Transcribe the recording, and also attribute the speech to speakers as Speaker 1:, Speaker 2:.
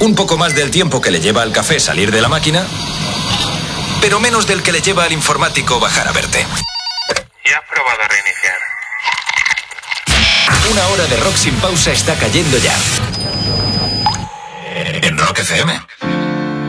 Speaker 1: Un poco más del tiempo que le lleva al café salir de la máquina, pero menos del que le lleva al informático bajar a verte.
Speaker 2: ¿Ya has probado a reiniciar?
Speaker 1: Una hora de rock sin pausa está cayendo ya. En Rock FM.